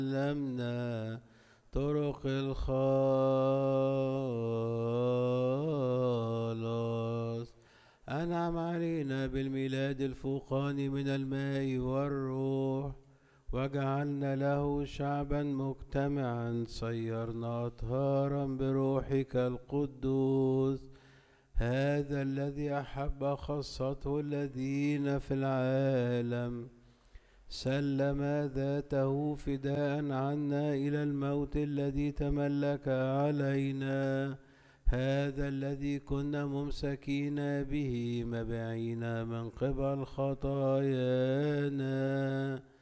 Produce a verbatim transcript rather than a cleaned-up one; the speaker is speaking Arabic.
علمنا طرق الخلاص. أنعم علينا بالميلاد الفوقاني من الماء والروح، وجعلنا له شعبا مجتمعا، صيرنا أطهارا بروحك القدوس. هذا الذي أحب خاصته الذين في العالم، سلم ذاته فداء عنا إلى الموت الذي تملك علينا. هذا الذي كنا ممسكين به مبعين من قبل خطايانا،